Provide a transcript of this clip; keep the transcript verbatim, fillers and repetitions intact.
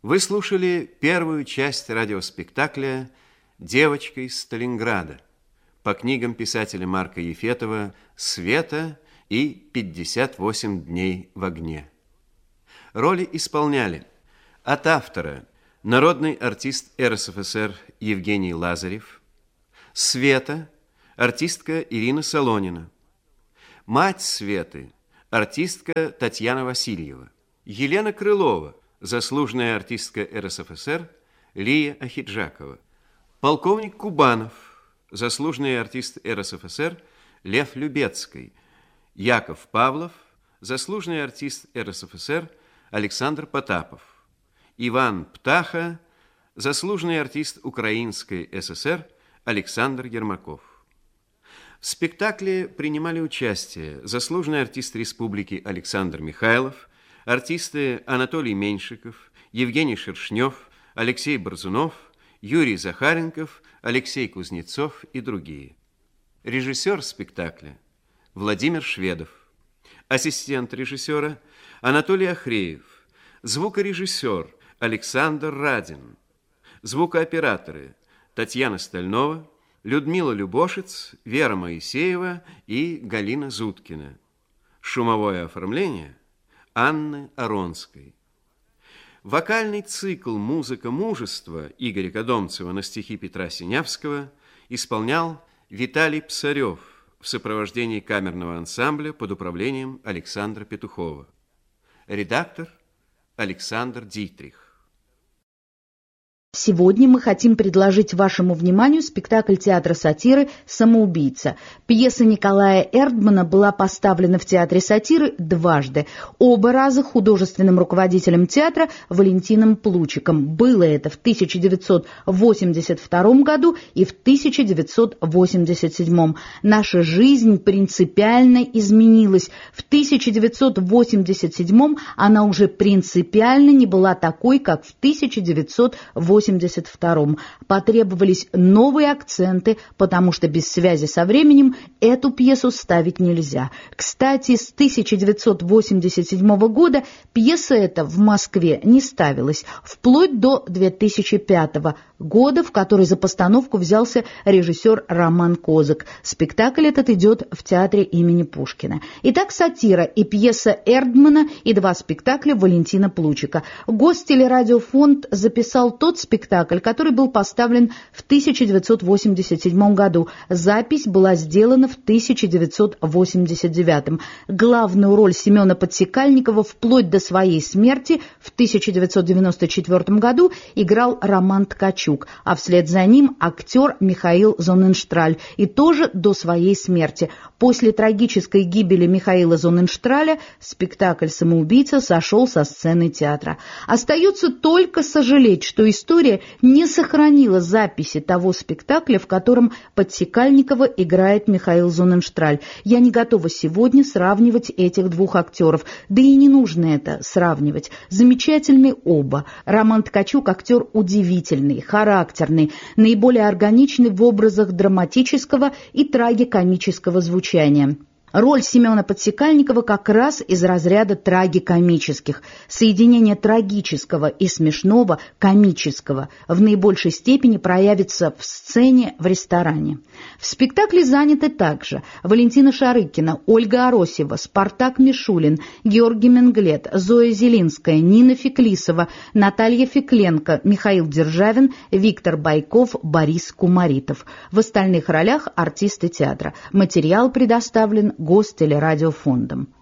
Вы слушали первую часть радиоспектакля «Девочка из Сталинграда» по книгам писателя Марка Ефетова «Света» и «пятьдесят восемь дней в огне». Роли исполняли от автора народный артист эр эс эф эс эр Евгений Лазарев, Света, артистка Ирина Солонина, мать Светы, артистка Татьяна Васильева, Елена Крылова, заслуженная артистка эр эс эф эс эр Лия Ахиджакова, полковник Кубанов, заслуженный артист эр эс эф эс эр Лев Любецкий, Яков Павлов, заслуженный артист эр эс эф эс эр Александр Потапов, Иван Птаха, заслуженный артист Украинской эс эс эр Александр Ермаков. В спектакле принимали участие заслуженный артист республики Александр Михайлов, артисты Анатолий Меньшиков, Евгений Шершнев, Алексей Борзунов, Юрий Захаренков, Алексей Кузнецов и другие. Режиссер спектакля Владимир Шведов. Ассистент режиссера Анатолий Охреев. Звукорежиссер Александр Радин. Звукооператоры Татьяна Стальнова, Людмила Любошец, Вера Моисеева и Галина Зуткина. Шумовое оформление Анны Аронской. Вокальный цикл «Музыка мужества» Игоря Кодомцева на стихи Петра Синявского исполнял Виталий Псарев в сопровождении камерного ансамбля под управлением Александра Петухова. Редактор Александр Дитрих. Сегодня мы хотим предложить вашему вниманию спектакль театра сатиры «Самоубийца». Пьеса Николая Эрдмана была поставлена в театре сатиры дважды. Оба раза художественным руководителем театра Валентином Плучиком. Было это в тысяча девятьсот восемьдесят втором году и в тысяча девятьсот восемьдесят седьмом. Наша жизнь принципиально изменилась. В тысяча девятьсот восемьдесят седьмом она уже принципиально не была такой, как в тысяча девятьсот восемьдесят втором. Потребовались новые акценты, потому что без связи со временем эту пьесу ставить нельзя. Кстати, с тысяча девятьсот восемьдесят седьмого года пьеса эта в Москве не ставилась, вплоть до две тысячи пятого года, в который за постановку взялся режиссер Роман Козак. Спектакль этот идет в театре имени Пушкина. Итак, сатира и пьеса Эрдмана и два спектакля Валентина Плучика. Гостелерадиофонд записал тот спектакль, спектакль, который был поставлен в тысяча девятьсот восемьдесят седьмом году. Запись была сделана в тысяча девятьсот восемьдесят девятом. Главную роль Семена Подсекальникова вплоть до своей смерти в тысяча девятьсот девяносто четвёртом году играл Роман Ткачук, а вслед за ним актер Михаил Зонненштраль, и тоже до своей смерти. После трагической гибели Михаила Зонненштраля спектакль «Самоубийца» сошел со сцены театра. Остается только сожалеть, что история не сохранила записи того спектакля, в котором Подсекальникова играет Михаил Зонненштраль. Я не готова сегодня сравнивать этих двух актеров, да и не нужно это сравнивать. Замечательны оба. Роман Ткачук актер удивительный, характерный, наиболее органичный в образах драматического и трагикомического звучания. Роль Семена Подсекальникова как раз из разряда трагикомических. Соединение трагического и смешного, комического, в наибольшей степени проявится в сцене в ресторане. В спектакле заняты также Валентина Шарыкина, Ольга Аросева, Спартак Мишулин, Георгий Менглет, Зоя Зелинская, Нина Феклисова, Наталья Фекленко, Михаил Державин, Виктор Байков, Борис Кумаритов. В остальных ролях артисты театра. Материал предоставлен Гостелерадиофондом.